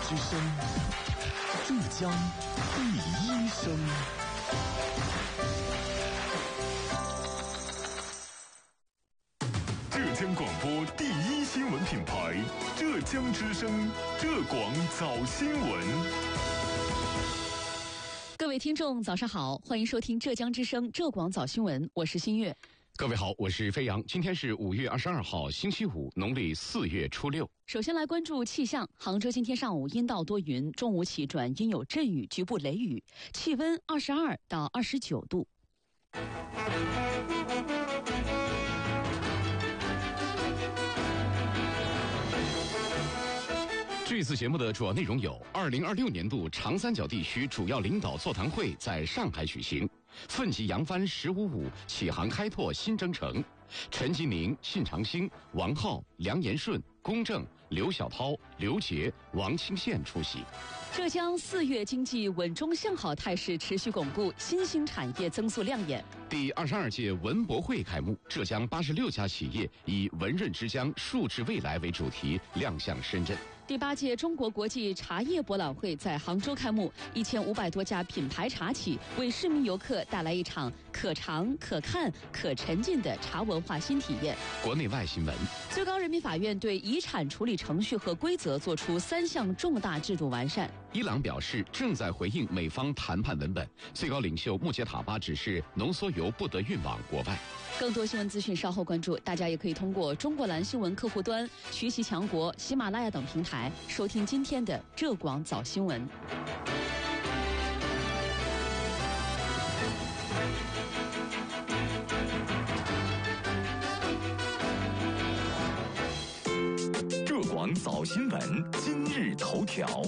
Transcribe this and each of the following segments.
之声，浙江第一声。浙江广播第一新闻品牌，浙江之声，浙广早新闻。 各位听众早上好，欢迎收听浙江之声浙广早新闻，我是新月。 各位好，我是飞扬。今天是5月22号，星期五，农历4月初6。 首先来关注气象，杭州今天上午阴到多云，中午起转阴有阵雨，局部雷雨，气温22到29度。 这次节目的主要内容有：2026年度长三角地区主要领导座谈会在上海举行，奋楫扬帆“15+5”启航开拓新征程。陈吉宁、信长兴、王浩、梁延顺、龚正、刘晓涛、刘杰、王清宪出席。 浙江4月经济稳中向好态势持续巩固，新兴产业增速亮眼。 第22届文博会开幕，浙江86家企业以“文润之江，数字未来”为主题亮相深圳。 第8届中国国际茶叶博览会在杭州开幕，1500多家品牌茶企为市民游客带来一场可尝、可看、可沉浸的茶文化新体验。 国内外新闻： 最高人民法院对遗产处理程序和规则作出3项重大制度完善。 伊朗表示正在回应美方谈判文本。最高领袖穆杰塔巴指示浓缩铀不得运往国外。 更多新闻资讯稍后关注，大家也可以通过中国蓝新闻客户端、学习强国、喜马拉雅等平台收听今天的浙广早新闻。 浙广早新闻今日头条。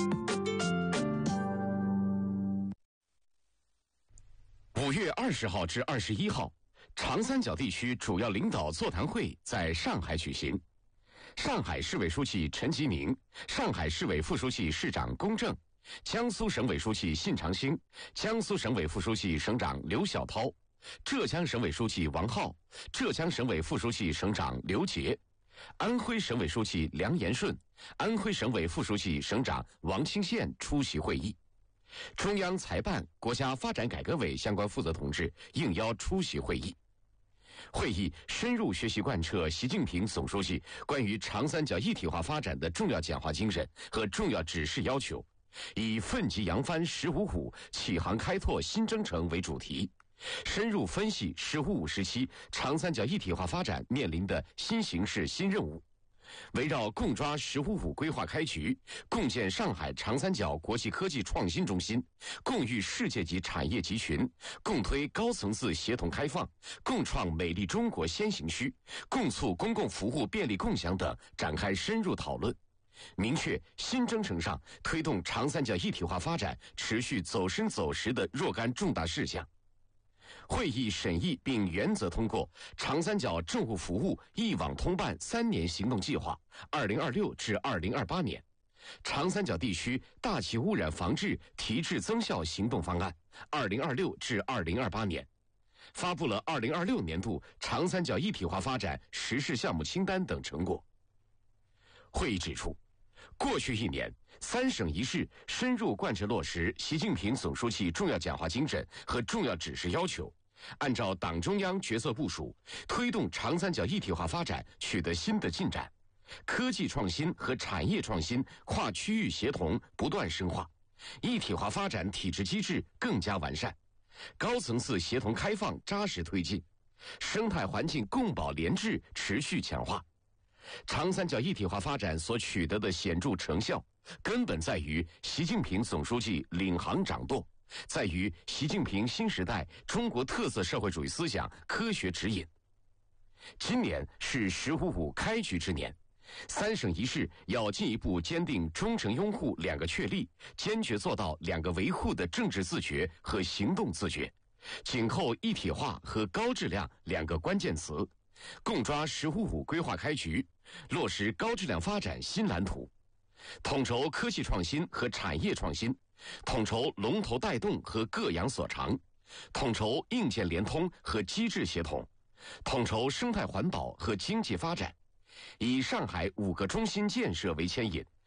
5月20号至21号，长三角地区主要领导座谈会在上海举行。上海市委书记陈吉宁、上海市委副书记市长龚正、江苏省委书记信长兴、江苏省委副书记省长刘晓涛、浙江省委书记王浩、浙江省委副书记省长刘杰、安徽省委书记梁延顺、安徽省委副书记省长王清宪出席会议。中央财办、国家发展改革委相关负责同志应邀出席会议。会议深入学习贯彻习近平总书记关于长三角一体化发展的重要讲话精神和重要指示要求，以奋楫扬帆“15+5”启航开拓新征程为主题，深入分析“15+5”时期长三角一体化发展面临的新形势新任务，围绕共抓“15+5”规划开局，共建上海长三角国际科技创新中心，共育世界级产业集群，共推高层次协同开放，共创美丽中国先行区，共促公共服务便利共享等展开深入讨论，明确新征程上推动长三角一体化发展持续走深走实的若干重大事项。会议审议并原则通过长三角政务服务一网通办3年行动计划2026至2028年，长三角地区大气污染防治提质增效行动方案2026至2028年，发布了2026年度长三角一体化发展实施项目清单等成果。会议指出，过去1年，3省1市深入贯彻落实习近平总书记重要讲话精神和重要指示要求，按照党中央决策部署，推动长三角一体化发展取得新的进展，科技创新和产业创新跨区域协同不断深化，一体化发展体制机制更加完善，高层次协同开放扎实推进，生态环境共保廉治持续强化。长三角一体化发展所取得的显著成效，根本在于习近平总书记领航掌舵，在于习近平新时代中国特色社会主义思想科学指引。今年是“15+5”开局之年，3省1市要进一步坚定忠诚拥护2个确立，坚决做到2个维护的政治自觉和行动自觉，紧扣一体化和高质量2个关键词，共抓“15+5”规划开局，落实高质量发展新蓝图，统筹科技创新和产业创新，统筹龙头带动和各养所长，统筹硬件联通和机制协同，统筹生态环保和经济发展，以上海5个中心建设为牵引，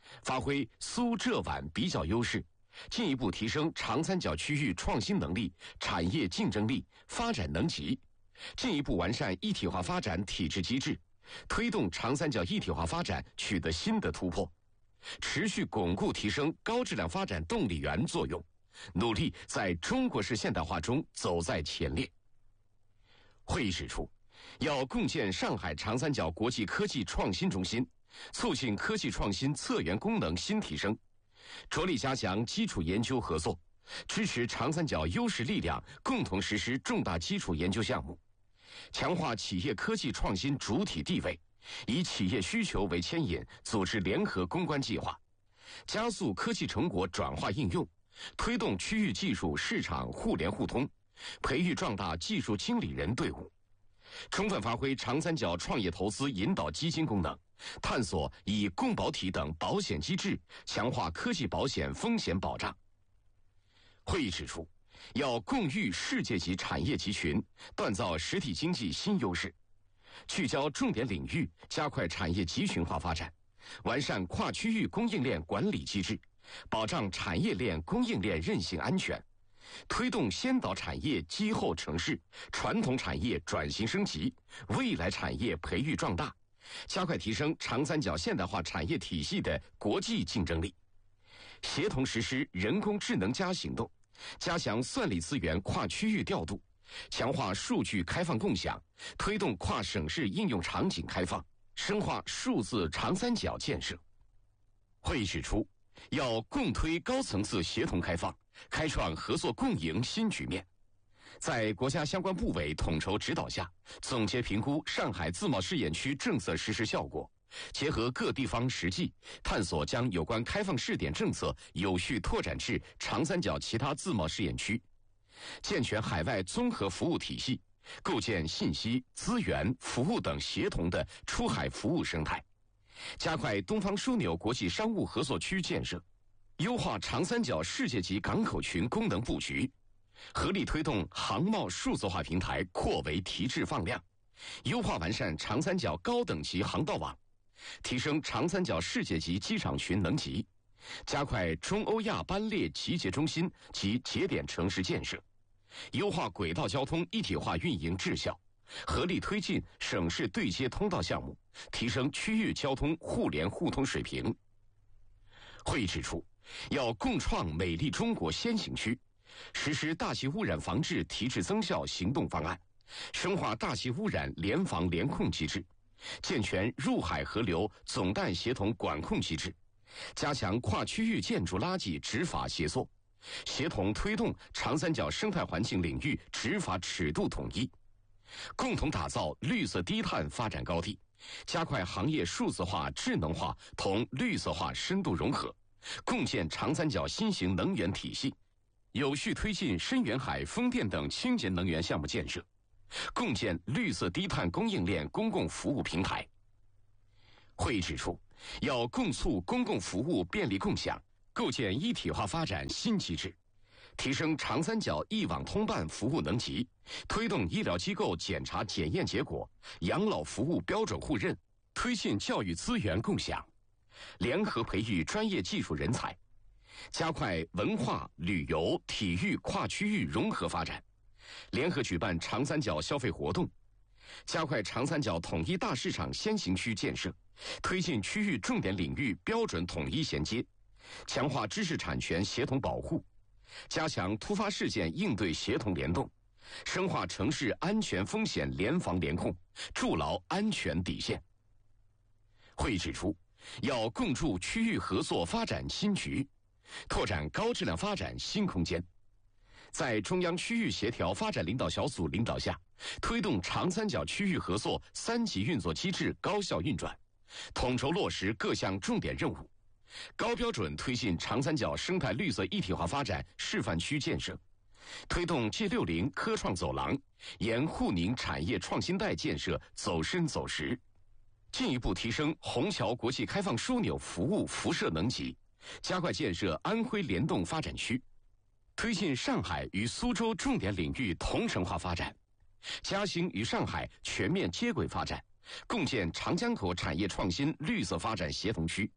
发挥苏浙皖比较优势，进一步提升长三角区域创新能力、产业竞争力、发展能级，进一步完善一体化发展体制机制，推动长三角一体化发展取得新的突破，持续巩固提升高质量发展动力源作用，努力在中国式现代化中走在前列。会议指出，要共建上海长三角国际科技创新中心，促进科技创新策源功能新提升，着力加强基础研究合作，支持长三角优势力量共同实施重大基础研究项目，强化企业科技创新主体地位，以企业需求为牵引，组织联合攻关计划，加速科技成果转化应用，推动区域技术市场互联互通，培育壮大技术经理人队伍，充分发挥长三角创业投资引导基金功能，探索以共保体等保险机制强化科技保险风险保障。会议指出，要共育世界级产业集群，锻造实体经济新优势，聚焦重点领域，加快产业集群化发展，完善跨区域供应链管理机制，保障产业链供应链韧性安全，推动先导产业机后成市，传统产业转型升级，未来产业培育壮大，加快提升长三角现代化产业体系的国际竞争力，协同实施人工智能行动，加强算力资源跨区域调度，强化数据开放共享，推动跨省市应用场景开放，深化数字长三角建设。会议指出，要共推高层次协同开放，开创合作共赢新局面。在国家相关部委统筹指导下，总结评估上海自贸试验区政策实施效果，结合各地方实际，探索将有关开放试点政策有序拓展至长三角其他自贸试验区，健全海外综合服务体系，构建信息、资源、服务等协同的出海服务生态，加快东方枢纽国际商务合作区建设，优化长三角世界级港口群功能布局，合力推动航贸数字化平台扩围提质放量，优化完善长三角高等级航道网，提升长三角世界级机场群能级，加快中欧亚班列集结中心及节点城市建设，优化轨道交通一体化运营质效，合力推进省市对接通道项目，提升区域交通互联互通水平。会议指出，要共创美丽中国先行区，实施大气污染防治提质增效行动方案，深化大气污染联防联控机制，健全入海河流总淡协同管控机制，加强跨区域建筑垃圾执法协作，协同推动长三角生态环境领域执法尺度统一，共同打造绿色低碳发展高地，加快行业数字化、智能化同绿色化深度融合，共建长三角新型能源体系，有序推进深远海、风电等清洁能源项目建设，共建绿色低碳供应链公共服务平台。会议指出，要共促公共服务便利共享，构建一体化发展新机制，提升长三角一网通办服务能级，推动医疗机构检查检验结果、养老服务标准互认，推进教育资源共享，联合培育专业技术人才，加快文化、旅游、体育跨区域融合发展，联合举办长三角消费活动，加快长三角统一大市场先行区建设，推进区域重点领域标准统一衔接，强化知识产权协同保护，加强突发事件应对协同联动，深化城市安全风险联防联控，筑牢安全底线。会议指出，要共筑区域合作发展新局，拓展高质量发展新空间。在中央区域协调发展领导小组领导下，推动长三角区域合作3级运作机制高效运转，统筹落实各项重点任务，高标准推进长三角生态绿色一体化发展示范区建设，推动 G60 科创走廊沿沪宁产业创新带建设走深走实，进一步提升虹桥国际开放枢纽服务辐射能级，加快建设安徽联动发展区，推进上海与苏州重点领域同城化发展，嘉兴与上海全面接轨发展，共建长江口产业创新绿色发展协同区，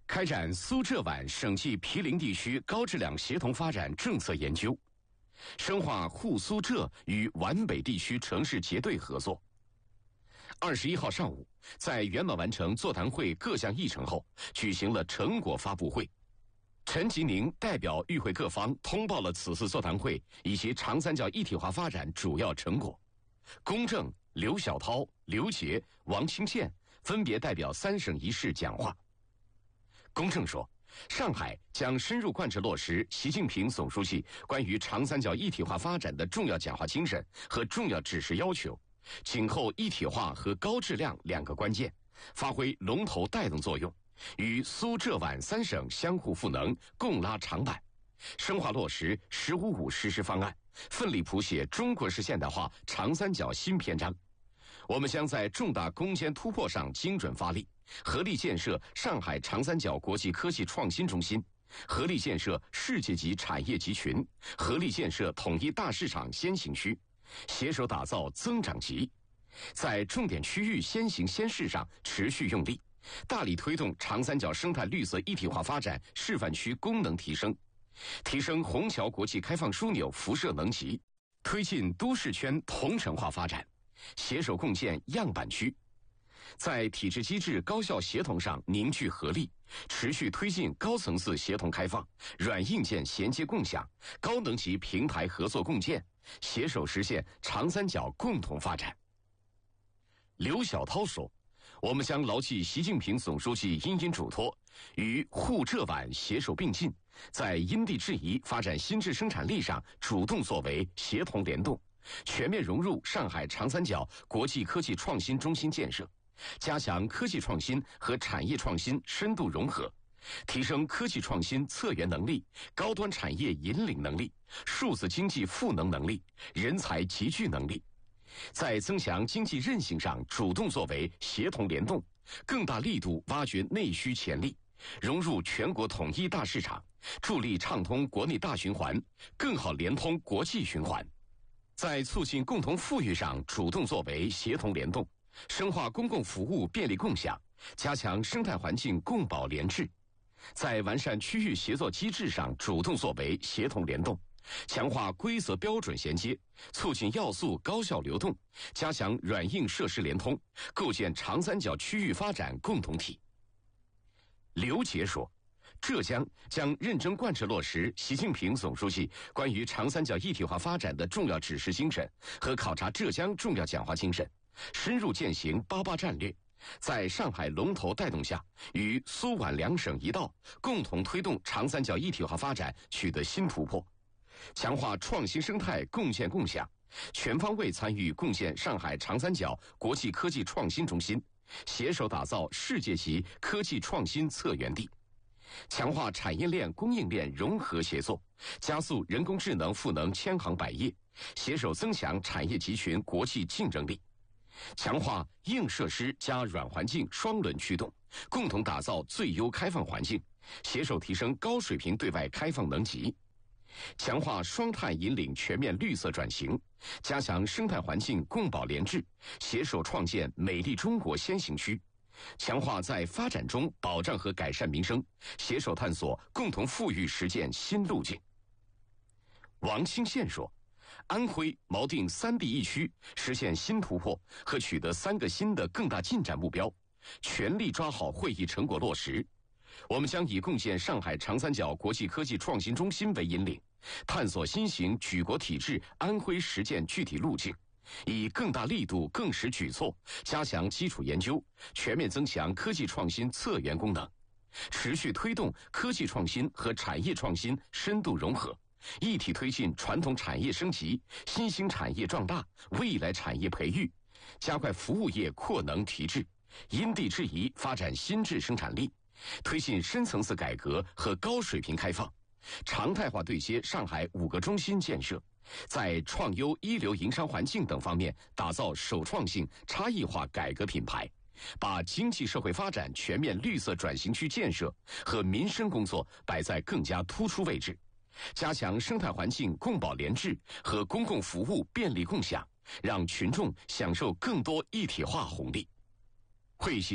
开展苏浙皖省际毗邻地区高质量协同发展政策研究，深化沪苏浙与皖北地区城市结对合作。21号上午，在圆满完成座谈会各项议程后，举行了成果发布会。陈吉宁代表与会各方通报了此次座谈会以及长三角一体化发展主要成果。龚正、刘晓涛、刘杰、王清宪分别代表3省1市讲话。龚正说，上海将深入贯彻落实习近平总书记关于长三角一体化发展的重要讲话精神和重要指示要求，紧扣一体化和高质量2个关键，发挥龙头带动作用，与苏浙皖3省相互赋能，共拉长板，深化落实“十五五”实施方案，奋力谱写中国式现代化长三角新篇章。我们将在重大攻坚突破上精准发力，合力建设上海长三角国际科技创新中心，合力建设世界级产业集群，合力建设统一大市场先行区，携手打造增长极。在重点区域先行先试上持续用力，大力推动长三角生态绿色一体化发展示范区功能提升，提升虹桥国际开放枢纽辐射能级，推进都市圈同城化发展，携手共建样板区。在体制机制高效协同上凝聚合力，持续推进高层次协同开放、软硬件衔接共享、高能级平台合作共建，携手实现长三角共同发展。刘晓涛说，我们将牢记习近平总书记殷殷嘱托，与沪浙皖携手并进，在因地制宜发展新质生产力上主动作为，协同联动，全面融入上海长三角国际科技创新中心建设，加强科技创新和产业创新深度融合，提升科技创新策源能力、高端产业引领能力、数字经济赋能能力、人才集聚能力。在增强经济韧性上主动作为，协同联动，更大力度挖掘内需潜力，融入全国统一大市场，助力畅通国内大循环，更好联通国际循环。在促进共同富裕上主动作为，协同联动，深化公共服务便利共享，加强生态环境共保联治。在完善区域协作机制上主动作为，协同联动，强化规则标准衔接，促进要素高效流动，加强软硬设施联通，构建长三角区域发展共同体。刘杰说，浙江将认真贯彻落实习近平总书记关于长三角一体化发展的重要指示精神和考察浙江重要讲话精神，深入践行88战略，在上海龙头带动下，与苏皖2省一道，共同推动长三角一体化发展取得新突破，强化创新生态共建共享，全方位参与共建上海长三角国际科技创新中心，携手打造世界级科技创新策源地，强化产业链供应链融合协作，加速人工智能赋能千行百业，携手增强产业集群国际竞争力，强化硬设施加软环境双轮驱动，共同打造最优开放环境，携手提升高水平对外开放能级，强化双碳引领全面绿色转型，加强生态环境共保联治，携手创建美丽中国先行区，强化在发展中保障和改善民生，携手探索共同富裕实践新路径。王清宪说，安徽锚定3地1区实现新突破和取得3个新的更大进展目标，全力抓好会议成果落实。我们将以共建上海长三角国际科技创新中心为引领，探索新型举国体制安徽实践具体路径，以更大力度更实举措，加强基础研究，全面增强科技创新策源功能，持续推动科技创新和产业创新深度融合，一体推进传统产业升级、新兴产业壮大、未来产业培育，加快服务业扩能提质，因地制宜发展新质生产力，推进深层次改革和高水平开放，常态化对接上海5个中心建设，在创优一流营商环境等方面打造首创性差异化改革品牌，把经济社会发展全面绿色转型区建设和民生工作摆在更加突出位置，加强生态环境共保联治和公共服务便利共享，让群众享受更多一体化红利。会议期间，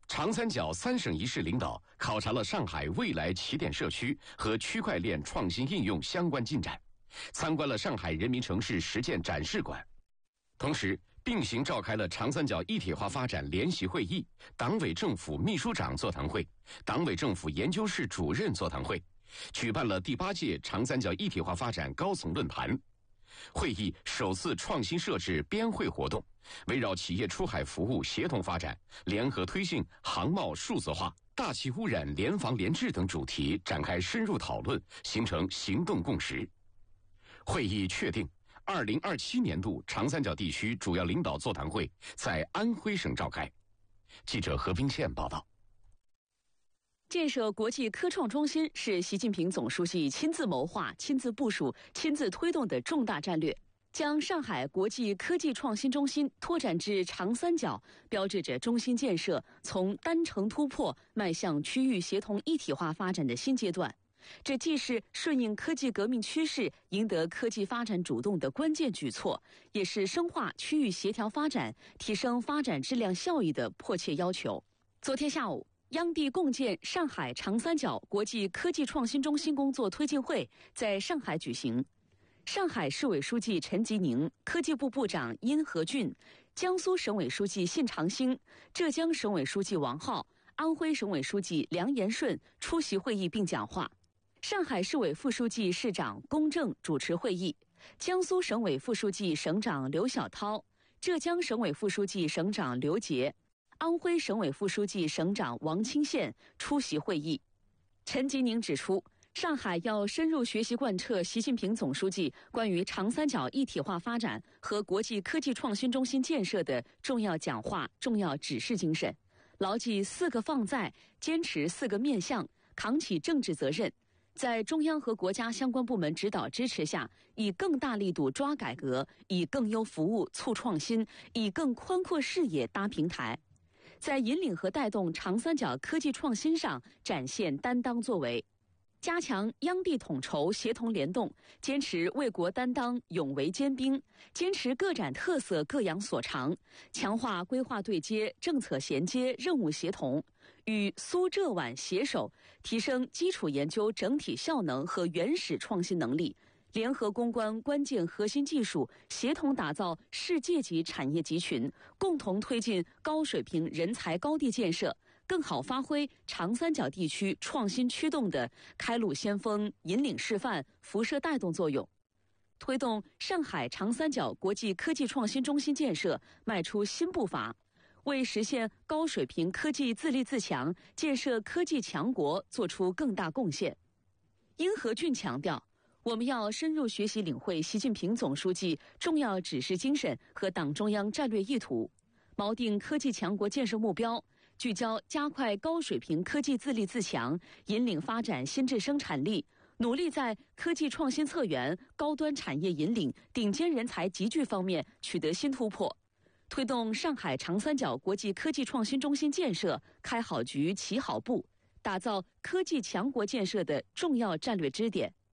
长三角3省1市领导考察了上海未来起点社区和区块链创新应用相关进展，参观了上海人民城市实践展示馆，同时并行召开了长三角一体化发展联席会议、党委政府秘书长座谈会、党委政府研究室主任座谈会，举办了第8届长三角一体化发展高层论坛。会议首次创新设置边会活动，围绕企业出海服务协同发展、联合推进航贸数字化、大气污染联防联治等主题展开深入讨论，形成行动共识。会议确定2027年度长三角地区主要领导座谈会在安徽省召开。记者何冰倩报道。 建设国际科创中心是习近平总书记亲自谋划、亲自部署、亲自推动的重大战略。将上海国际科技创新中心拓展至长三角，标志着中心建设从单城突破迈向区域协同一体化发展的新阶段。这既是顺应科技革命趋势、赢得科技发展主动的关键举措，也是深化区域协调发展、提升发展质量效益的迫切要求。昨天下午，央地共建上海长三角国际科技创新中心工作推进会在上海举行。上海市委书记陈吉宁、科技部部长殷和俊、江苏省委书记信长兴、浙江省委书记王浩、安徽省委书记梁延顺出席会议并讲话。上海市委副书记、市长龚正主持会议，江苏省委副书记、省长刘晓涛、浙江省委副书记、省长刘杰、安徽省委副书记、省长王清宪出席会议。陈吉宁指出，上海要深入学习贯彻习近平总书记关于长三角一体化发展和国际科技创新中心建设的重要讲话、重要指示精神，牢记4个放在，坚持4个面向，扛起政治责任，在中央和国家相关部门指导支持下，以更大力度抓改革，以更优服务促创新，以更宽阔视野搭平台，在引领和带动长三角科技创新上展现担当作为，加强央地统筹协同联动，坚持为国担当、勇为坚兵，坚持各展特色、各扬所长，强化规划对接、政策衔接、任务协同，与苏浙皖携手，提升基础研究整体效能和原始创新能力，联合攻关关键核心技术，协同打造世界级产业集群，共同推进高水平人才高地建设，更好发挥长三角地区创新驱动的开路先锋、引领示范、辐射带动作用，推动上海长三角国际科技创新中心建设迈出新步伐，为实现高水平科技自立自强、建设科技强国做出更大贡献。殷和俊强调，我们要深入学习领会习近平总书记重要指示精神和党中央战略意图，锚定科技强国建设目标，聚焦加快高水平科技自立自强，引领发展新质生产力，努力在科技创新策源、高端产业引领、顶尖人才集聚方面取得新突破，推动上海长三角国际科技创新中心建设开好局、起好步，打造科技强国建设的重要战略支点。